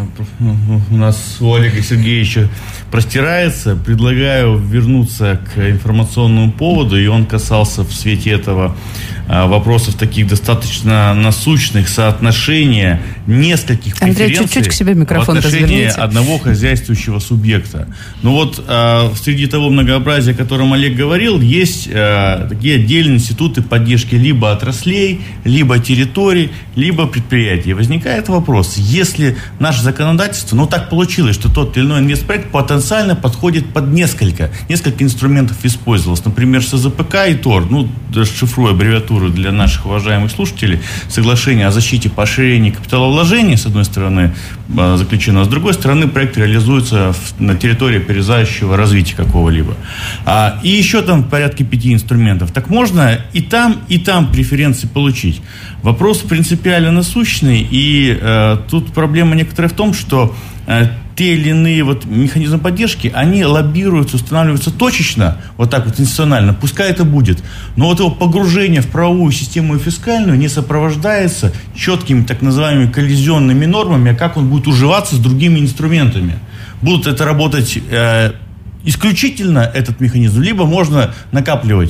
у нас у Олега Сергеевича простирается. Предлагаю вернуться к информационному поводу, и он касался в свете этого вопросов таких достаточно насущных, соотношения нескольких Андрей, преференций чуть-чуть к себе микрофон в отношении разверните. одного хозяйствующего субъекта. Ну вот э, среди того многообразия, о котором Олег говорил, есть э, такие отдельные институты поддержки либо отраслей, либо территорий, либо предприятий. Возникает вопрос, если наше законодательство, ну так получилось, что тот или иной инвестпроект потенциально подходит под несколько, несколько инструментов использовалось, например, СЗПК и ТОР, ну, расшифруя аббревиатуру для наших уважаемых слушателей, соглашение о защите поощрения капиталовложений, с одной стороны, заключено, а с другой стороны, проект реализуется в, на территории опережающего развития какого-либо. А, и еще там порядка пяти инструментов. Так можно и там, и там преференции получить. Вопрос принципиально насущный, и э, тут проблема некоторая в том, что э, те или иные вот механизмы поддержки, они лоббируются, устанавливаются точечно, вот так вот институционально, пускай это будет, но вот его погружение в правовую систему и фискальную не сопровождается четкими так называемыми коллизионными нормами, а как он будет уживаться с другими инструментами. Будут это работать э, исключительно этот механизм, либо можно накапливать.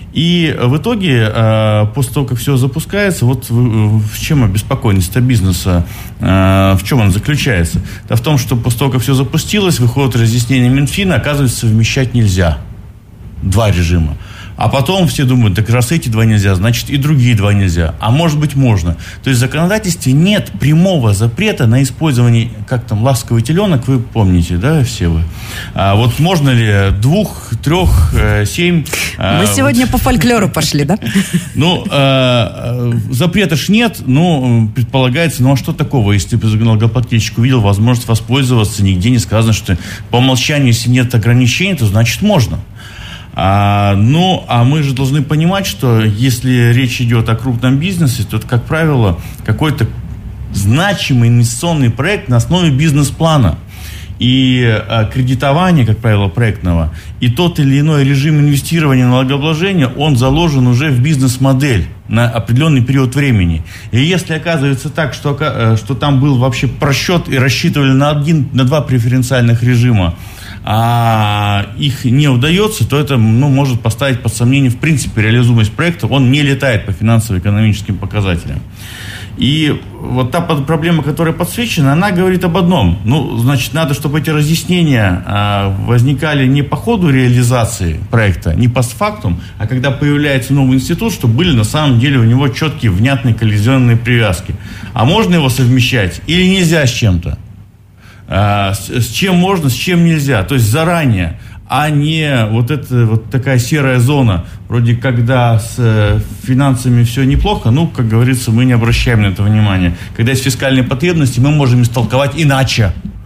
И в итоге, после того, как все запускается, вот в чем обеспокоенность бизнеса, в чем она заключается? Это в том, что после того, как все запустилось, выходит разъяснение Минфина, оказывается, совмещать нельзя. Два режима. А потом все думают, так раз эти два нельзя, значит и другие два нельзя. А может быть можно. То есть в законодательстве нет прямого запрета на использование, как там, ласковый теленок, вы помните, да, все вы? А вот можно ли двух, трех, э, семь... Э, Мы сегодня вот, по фольклору пошли, да? Ну, э, запрета ж нет, но предполагается, ну а что такого, если ты налогоплательщик увидел возможность воспользоваться, нигде не сказано, что по умолчанию, если нет ограничений, то значит можно. А, ну, а мы же должны понимать, что если речь идет о крупном бизнесе, то это, как правило, какой-то значимый инвестиционный проект на основе бизнес-плана. И а, кредитование, как правило, проектного, и тот или иной режим инвестирования налогообложения, он заложен уже в бизнес-модель на определенный период времени. И если оказывается так, что, что там был вообще просчет и рассчитывали на один, на два преференциальных режима, а их не удается, то это, ну, может поставить под сомнение в принципе реализуемость проекта. Он не летает по финансово-экономическим показателям. И вот та проблема, которая подсвечена, она говорит об одном. Ну, значит, надо, чтобы эти разъяснения а, возникали не по ходу реализации проекта, не постфактум, а когда появляется новый институт, чтобы были на самом деле у него четкие, внятные коллизионные привязки. А можно его совмещать или нельзя с чем-то? А, с, с чем можно, с чем нельзя. То есть заранее, а не вот эта вот такая серая зона, вроде когда с э, финансами все неплохо, ну, как говорится, мы не обращаем на это внимания. Когда есть фискальные потребности, мы можем истолковать иначе.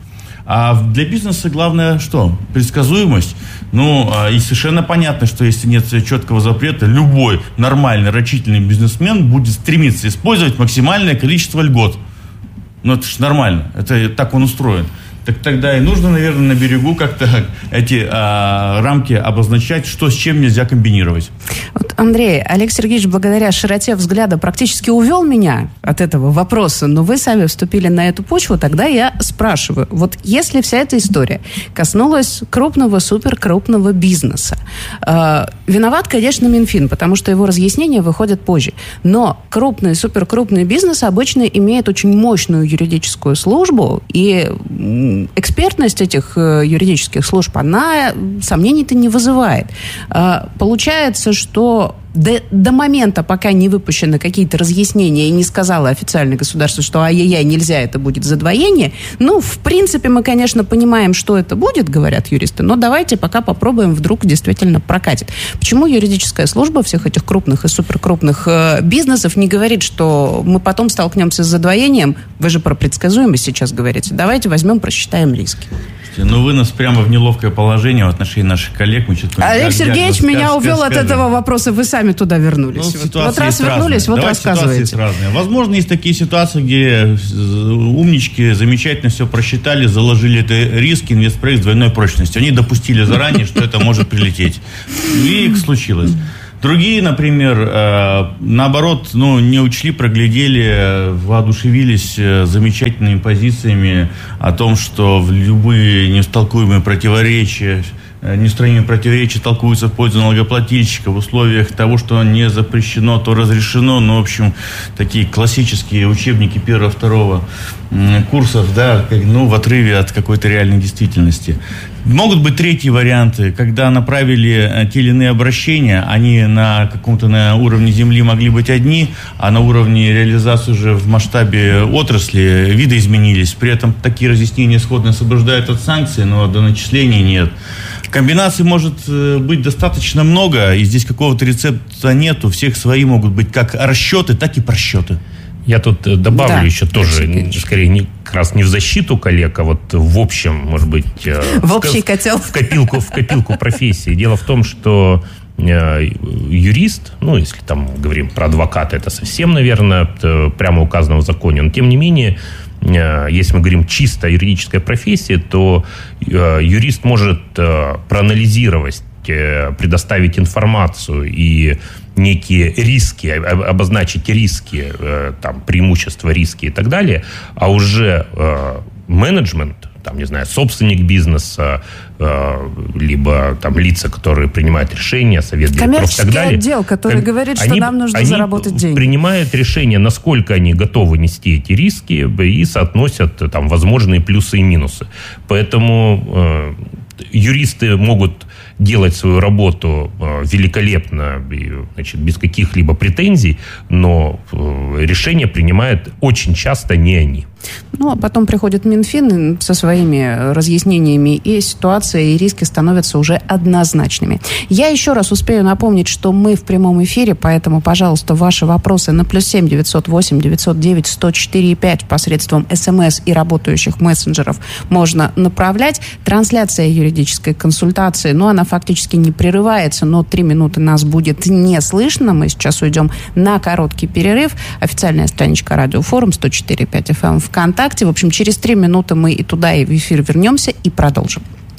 А для бизнеса главное что? Предсказуемость. Ну, и совершенно понятно, что если нет четкого запрета, любой нормальный, рачительный бизнесмен будет стремиться использовать максимальное количество льгот. Ну, это же нормально. Это так он устроен. Так тогда и нужно, наверное, на берегу как-то эти а, рамки обозначать, что с чем нельзя комбинировать. Вот, Андрей, Олег Сергеевич, благодаря широте взгляда практически увел меня от этого вопроса, но вы сами вступили на эту почву, тогда я спрашиваю, вот если вся эта история коснулась крупного, суперкрупного бизнеса, э, виноват, конечно, Минфин, потому что его разъяснения выходят позже, но крупный, суперкрупный бизнес обычно имеет очень мощную юридическую службу, и экспертность этих юридических служб, она сомнений-то не вызывает. Получается, что до, до момента, пока не выпущены какие-то разъяснения и не сказала официальное государство, что ай-яй-яй, нельзя, это будет задвоение, ну, в принципе, мы, конечно, понимаем, что это будет, говорят юристы, но давайте пока попробуем, вдруг действительно прокатит. Почему юридическая служба всех этих крупных и суперкрупных э, бизнесов не говорит, что мы потом столкнемся с задвоением? Вы же про предсказуемость сейчас говорите. Давайте возьмем, просчитаем риски. Ну, вы нас прямо в неловкое положение в отношении наших коллег. Мы Олег Сергеевич меня увел от этого вопроса, вы сами туда вернулись. Ну, вот, вот раз вернулись, вот Давайте рассказывайте. Ситуации разные. Возможно, есть такие ситуации, где умнички замечательно все просчитали, заложили это риски, инвестпроект двойной прочности. Они допустили заранее, что это может прилететь. И случилось. Другие, например, э, наоборот, ну, не учли, проглядели, воодушевились э, замечательными позициями о том, что в любые неистолкуемые противоречия, э, неустранимые противоречия толкуются в пользу налогоплательщика в условиях того, что не запрещено, то разрешено. Ну, в общем, такие классические учебники первого-второго э, курсов, да, как, ну, в отрыве от какой-то реальной действительности. Могут быть третьи варианты, когда направили те или иные обращения, они на каком-то на уровне земли могли быть одни, а на уровне реализации уже в масштабе отрасли виды изменились. При этом такие разъяснения исходно освобождают от санкций, но до начислений нет. Комбинаций может быть достаточно много, и здесь какого-то рецепта нет. У всех свои могут быть как расчеты, так и просчеты. Я тут добавлю да, еще тоже, скорее, не, как раз не в защиту коллег, а вот в общем, может быть... В, в общий в, котел. В копилку, в копилку профессии. Дело в том, что э, юрист, ну, если там говорим про адвоката, это совсем, наверное, прямо указано в законе, но тем не менее, э, если мы говорим чисто о юридической профессии, то э, юрист может э, проанализировать, э, предоставить информацию и некие риски, обозначить риски, там, преимущества, риски и так далее, а уже э, менеджмент, там, не знаю, собственник бизнеса, э, либо там лица, которые принимают решения, совет директоров и так далее. Коммерческий отдел, который ком... говорит, что они, нам нужно они заработать деньги. Принимают решение, насколько они готовы нести эти риски и соотносят там возможные плюсы и минусы. Поэтому э, юристы могут делать свою работу э, великолепно, и, значит, без каких-либо претензий, но э, решения принимают очень часто не они. Ну, а потом приходит Минфин со своими разъяснениями, и ситуация и риски становятся уже однозначными. Я еще раз успею напомнить, что мы в прямом эфире, поэтому, пожалуйста, ваши вопросы на плюс семь девятьсот восемь девятьсот девять сто четыре пять посредством СМС и работающих мессенджеров можно направлять. Трансляция юридической консультации, ну, она фактически не прерывается, но три минуты нас будет не слышно. Мы сейчас уйдем на короткий перерыв. Официальная страничка Радиофорум сто четыре и пять эф эм ВКонтакте. В общем, через три минуты мы и туда, и в эфир вернемся и продолжим.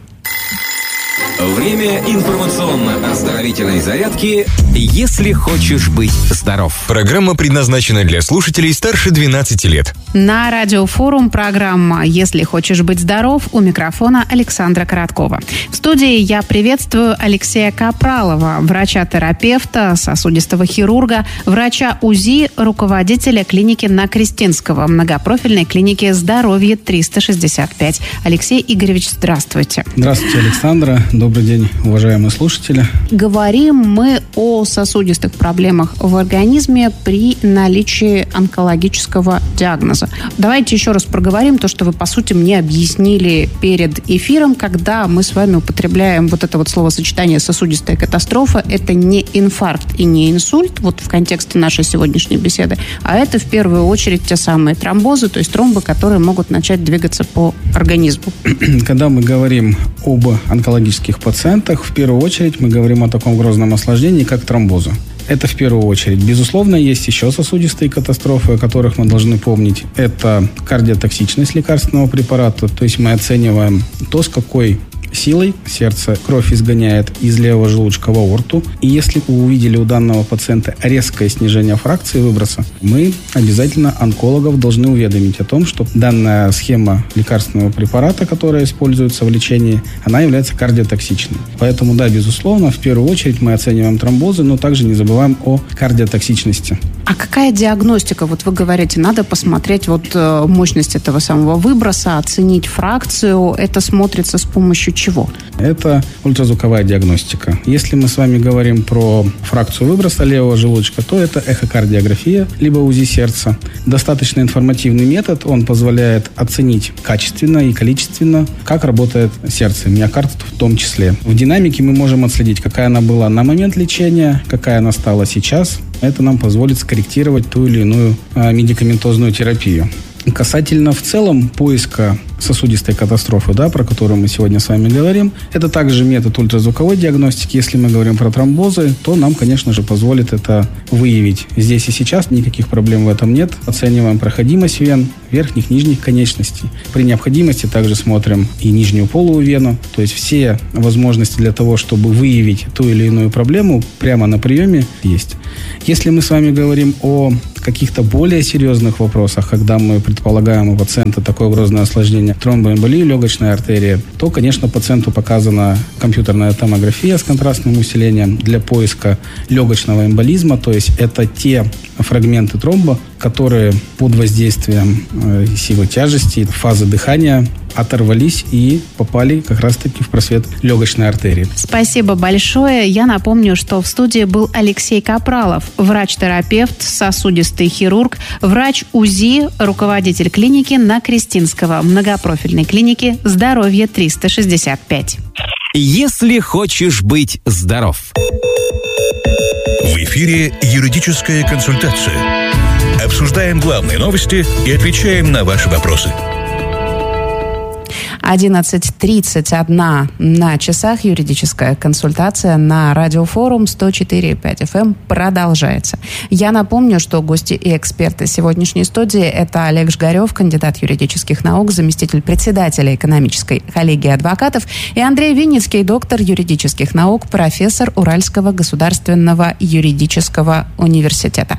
Время информационно-оздоровительной зарядки «Если хочешь быть здоров». Программа предназначена для слушателей старше двенадцати лет. На Радиофорум программа «Если хочешь быть здоров», у микрофона Александра Короткова. В студии я приветствую Алексея Капралова, врача-терапевта, сосудистого хирурга, врача УЗИ, руководителя клиники на Крестинского, многопрофильной клиники «Здоровье триста шестьдесят пять». Алексей Игоревич, здравствуйте. Здравствуйте, Александра. Добрый Добрый день, уважаемые слушатели. Говорим мы о сосудистых проблемах в организме при наличии онкологического диагноза. Давайте еще раз проговорим то, что вы, по сути, мне объяснили перед эфиром, когда мы с вами употребляем вот это вот словосочетание «сосудистая катастрофа». Это не инфаркт и не инсульт, вот в контексте нашей сегодняшней беседы, а это в первую очередь те самые тромбозы, то есть тромбы, которые могут начать двигаться по организму. Когда мы говорим об онкологических пациентах, в первую очередь мы говорим о таком грозном осложнении, как тромбозы. Это в первую очередь. Безусловно, есть еще сосудистые катастрофы, о которых мы должны помнить. Это кардиотоксичность лекарственного препарата, то есть мы оцениваем то, с какой силой сердце кровь изгоняет из левого желудочка в аорту. И если вы увидели у данного пациента резкое снижение фракции выброса, мы обязательно онкологов должны уведомить о том, что данная схема лекарственного препарата, которая используется в лечении, она является кардиотоксичной. Поэтому, да, безусловно, в первую очередь мы оцениваем тромбозы, но также не забываем о кардиотоксичности. А какая диагностика? Вот вы говорите, надо посмотреть вот мощность этого самого выброса, оценить фракцию. Это смотрится с помощью чего? Это ультразвуковая диагностика. Если мы с вами говорим про фракцию выброса левого желудочка, то это эхокардиография, либо УЗИ сердца. Достаточно информативный метод, он позволяет оценить качественно и количественно, как работает сердце, миокард в том числе. В динамике мы можем отследить, какая она была на момент лечения, какая она стала сейчас. Это нам позволит скорректировать ту или иную а, медикаментозную терапию. Касательно в целом поиска сосудистой катастрофы, да, про которую мы сегодня с вами говорим, это также метод ультразвуковой диагностики. Если мы говорим про тромбозы, то нам, конечно же, позволит это выявить. Здесь и сейчас никаких проблем в этом нет. Оцениваем проходимость вен, верхних, нижних конечностей. При необходимости также смотрим и нижнюю полую вену. То есть все возможности для того, чтобы выявить ту или иную проблему, прямо на приеме есть. Если мы с вами говорим о каких-то более серьезных вопросах, когда мы предполагаем у пациента такое грозное осложнение тромбоэмболии легочной артерии, то, конечно, пациенту показана компьютерная томография с контрастным усилением для поиска легочного эмболизма, то есть это те фрагменты тромба, которые под воздействием э, силы тяжести, фазы дыхания оторвались и попали как раз-таки в просвет легочной артерии. Спасибо большое. Я напомню, что в студии был Алексей Капралов, врач-терапевт, сосудистый хирург, врач УЗИ, руководитель клиники на Крестинского, многопрофильной клиники «Здоровье триста шестьдесят пять». Если хочешь быть здоров. В эфире юридическая консультация. Обсуждаем главные новости и отвечаем на ваши вопросы. одиннадцать тридцать один на часах. Юридическая консультация на радиофорум сто четыре и пять эф эм продолжается. Я напомню, что гости и эксперты сегодняшней студии — это Олег Жгарев, кандидат юридических наук, заместитель председателя экономической коллегии адвокатов, и Андрей Винницкий, доктор юридических наук, профессор Уральского государственного юридического университета.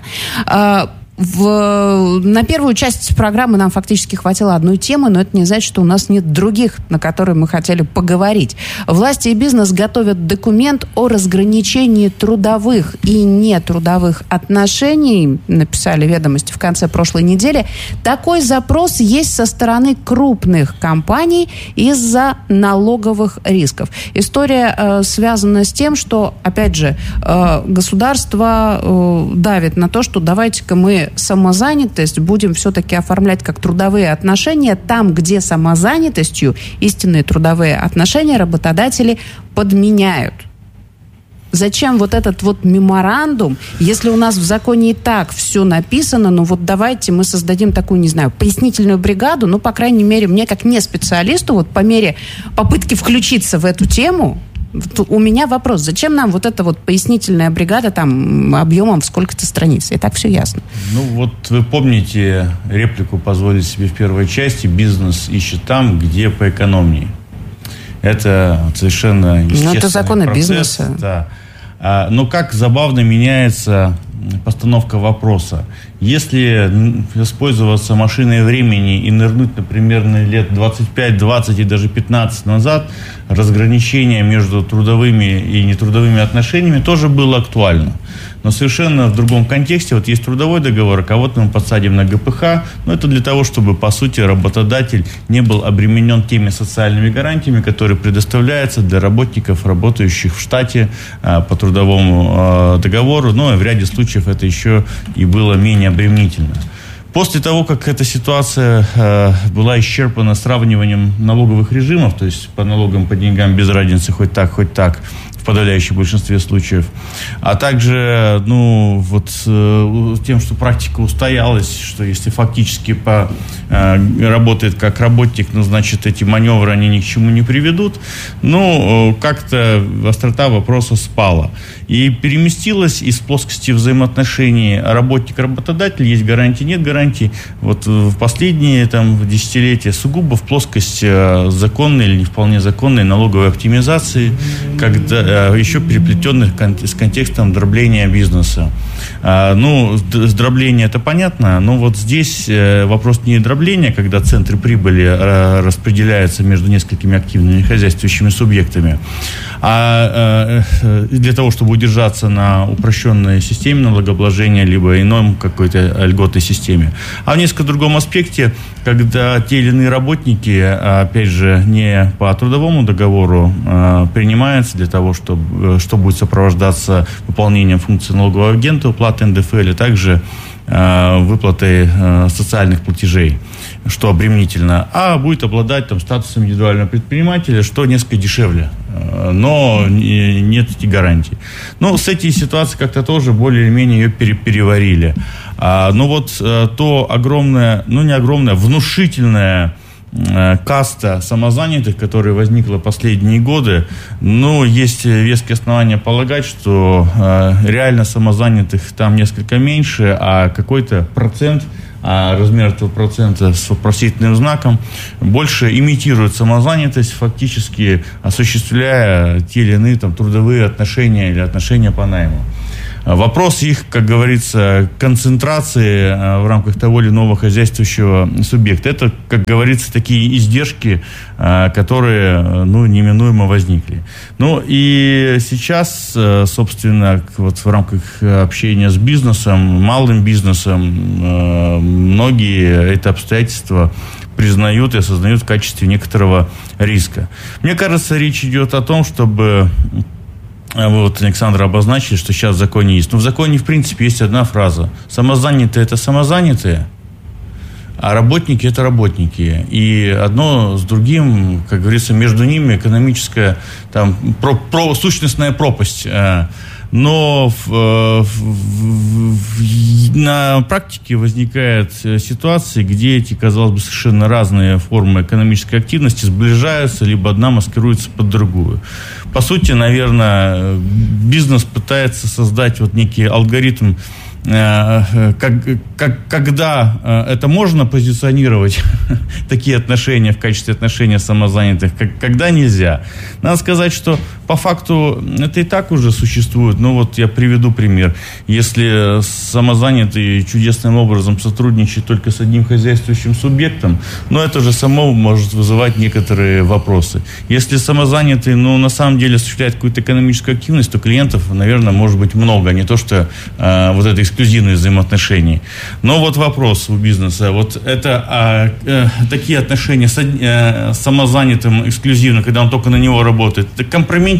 В, на первую часть программы нам фактически хватило одной темы, но это не значит, что у нас нет других, на которые мы хотели поговорить. Власти и бизнес готовят документ о разграничении трудовых и нетрудовых отношений, написали «Ведомости» в конце прошлой недели. Такой запрос есть со стороны крупных компаний из-за налоговых рисков. История э, связана с тем, что, опять же, э, государство э, давит на то, что давайте-ка мы самозанятость будем все-таки оформлять как трудовые отношения там, где самозанятостью истинные трудовые отношения работодатели подменяют. Зачем вот этот вот меморандум, если у нас в законе и так все написано, ну вот давайте мы создадим такую, не знаю, пояснительную бригаду, ну, по крайней мере, мне как не специалисту, вот по мере попытки включиться в эту тему, у меня вопрос, зачем нам вот эта вот пояснительная бригада там объемом в сколько-то страниц? И так все ясно. Ну вот вы помните реплику «позволить себе в первой части», бизнес ищет там, где поэкономнее. Это совершенно естественный Ну это законы процесс, бизнеса. Да. А, но как забавно меняется постановка вопроса. Если использоваться машиной времени и нырнуть, например, на лет двадцать пять, двадцать и даже пятнадцать назад, разграничение между трудовыми и нетрудовыми отношениями тоже было актуально. но совершенно в другом контексте. Вот есть трудовой договор, а кого-то мы подсадим на гэ пэ ха, но это для того, чтобы, по сути, работодатель не был обременен теми социальными гарантиями, которые предоставляются для работников, работающих в штате по трудовому договору, но в ряде случаев это еще и было менее обременительно. После того, как эта ситуация э, была исчерпана сравниванием налоговых режимов, то есть по налогам, по деньгам без разницы, хоть так, хоть так, в подавляющем большинстве случаев, а также, ну, вот э, тем, что практика устоялась, что если фактически по, э, работает как работник, ну, значит, эти маневры, они ни к чему не приведут, ну, э, как-то острота вопроса спала. И переместилась из плоскости взаимоотношений работник-работодатель, есть гарантии, нет гарантий, вот в последние там, десятилетия сугубо в плоскость э, законной или не вполне законной налоговой оптимизации, когда еще переплетенных с контекстом дробления бизнеса. Ну, дробление это понятно, но вот здесь вопрос не дробления, когда центры прибыли распределяются между несколькими активными хозяйствующими субъектами, а для того, чтобы удержаться на упрощенной системе налогообложения, либо ином какой-то льготной системе. А в несколько другом аспекте, когда те или иные работники, опять же, не по трудовому договору принимаются для того, чтобы Что, что будет сопровождаться выполнением функции налогового агента, уплаты эн дэ эф эль, а также э, выплатой э, социальных платежей, что обременительно, а будет обладать там, статусом индивидуального предпринимателя, что несколько дешевле, э, но не, нет этих гарантий. Но с этой ситуацией как-то тоже более-менее ее пере, переварили. А, но вот э, то огромное, ну не огромное, внушительное каста самозанятых, которая возникла последние годы, ну, есть веские основания полагать, что э, реально самозанятых там несколько меньше, а какой-то процент, а размер этого процента с вопросительным знаком больше имитирует самозанятость, фактически осуществляя те или иные там, трудовые отношения или отношения по найму. Вопрос их, как говорится, концентрации в рамках того или иного хозяйствующего субъекта. Это, как говорится, такие издержки, которые, ну, неминуемо возникли. Ну, и сейчас, собственно, вот в рамках общения с бизнесом, малым бизнесом, многие это обстоятельства признают и осознают в качестве некоторого риска. Мне кажется, речь идет о том, чтобы... Вы вот, Александр, обозначили, что сейчас в законе есть. Но в законе, в принципе, есть одна фраза. Самозанятые – это самозанятые, а работники – это работники. И одно с другим, как говорится, между ними экономическая, там, про, про, сущностная пропасть. Но в, в, в, на практике возникают ситуации, где эти, казалось бы, совершенно разные формы экономической активности сближаются, либо одна маскируется под другую. По сути, наверное, бизнес пытается создать вот некий алгоритм, как, как, когда это можно позиционировать, такие отношения в качестве отношения самозанятых, как, когда нельзя. Надо сказать, что по факту это и так уже существует. Ну вот я приведу пример. Если самозанятый чудесным образом сотрудничает только с одним хозяйствующим субъектом, ну это же само может вызывать некоторые вопросы. Если самозанятый, ну на самом деле осуществляет какую-то экономическую активность, то клиентов, наверное, может быть много, а не то, что э, вот это эксклюзивные взаимоотношения. Но вот вопрос у бизнеса. Вот это а, э, такие отношения с, э, с самозанятым эксклюзивно, когда он только на него работает, это компрометирует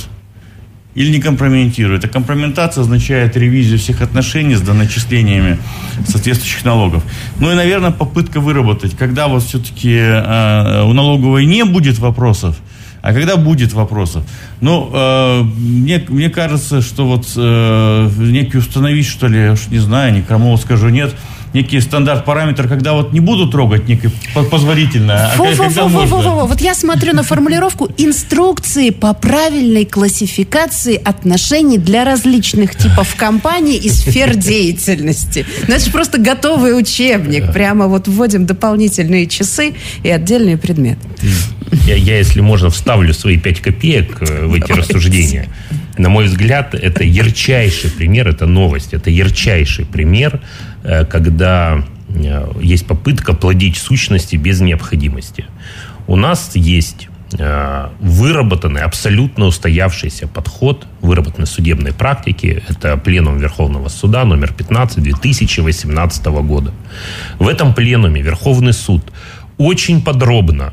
или не компрометирует? А компрометация означает ревизию всех отношений с доначислениями соответствующих налогов. Ну и, наверное, попытка выработать, когда вот все-таки э, у налоговой не будет вопросов, а когда будет вопросов? Ну, э, мне, мне кажется, что вот э, некий установить, что ли, уж не знаю, не крамово скажу, нет, некий стандарт, параметр, когда вот не будут трогать некое позволительное, а когда можно. Вот я смотрю на формулировку инструкции по правильной классификации отношений для различных типов компаний и сфер деятельности. Ну, это же просто готовый учебник. Прямо вот вводим дополнительные часы и отдельные предметы. Я, я, если можно, вставлю свои пять копеек в эти рассуждения. На мой взгляд, это ярчайший пример, это новость, это ярчайший пример, когда есть попытка плодить сущности без необходимости. У нас есть выработанный, абсолютно устоявшийся подход, выработанный в судебной практике. Это пленум Верховного суда номер пятнадцать две тысячи восемнадцатого года. В этом пленуме Верховный суд очень подробно,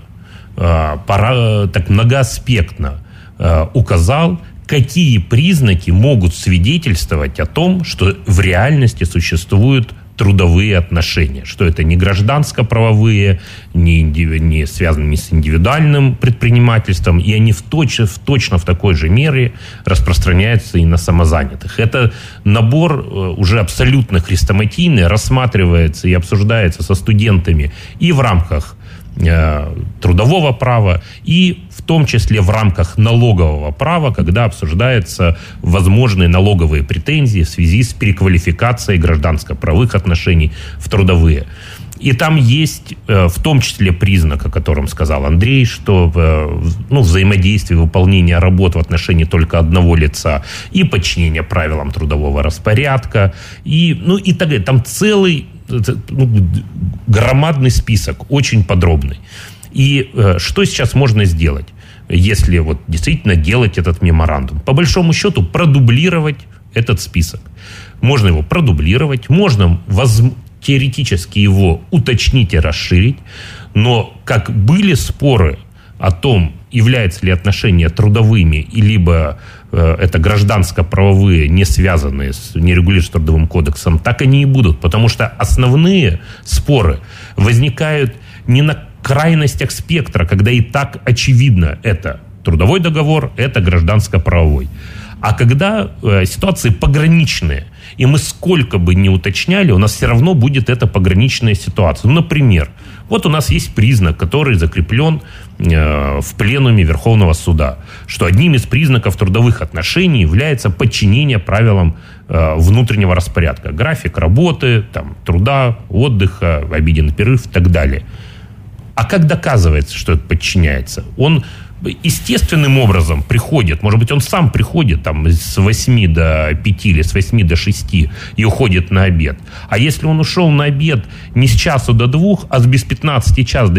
так многоаспектно указал, какие признаки могут свидетельствовать о том, что в реальности существуют трудовые отношения, что это не гражданско-правовые, не, не связаны не с индивидуальным предпринимательством, и они в точ, в, точно в такой же мере распространяются и на самозанятых. Это набор уже абсолютно хрестоматийный, рассматривается и обсуждается со студентами и в рамках трудового права, и в том числе в рамках налогового права, когда обсуждаются возможные налоговые претензии в связи с переквалификацией гражданско-правовых отношений в трудовые. И там есть в том числе признак, о котором сказал Андрей, что ну, взаимодействие, выполнение работ в отношении только одного лица и подчинение правилам трудового распорядка, и, ну, и так далее. Там целый ну, громадный список, очень подробный. И э, что сейчас можно сделать, если вот действительно делать этот меморандум? По большому счету продублировать этот список. Можно его продублировать, можно воз... теоретически его уточнить и расширить, но как были споры о том, являются ли отношения трудовыми, и либо э, это гражданско-правовые, не связанные с нерегулируемым трудовым кодексом, так они и будут. Потому что основные споры возникают не на крайностях спектра, когда и так очевидно, это трудовой договор, это гражданско-правовой. А когда э, ситуации пограничные, и мы сколько бы ни уточняли, у нас все равно будет эта пограничная ситуация. Ну, например, вот у нас есть признак, который закреплен э, в пленуме Верховного суда, что одним из признаков трудовых отношений является подчинение правилам э, внутреннего распорядка. График работы, там, труда, отдыха, обеденный перерыв и так далее. А как доказывается, что это подчиняется? Он естественным образом приходит, может быть, он сам приходит там с восьми до пяти или с восьми до шести и уходит на обед. А если он ушел на обед не с часу до двух, а с без пятнадцати час до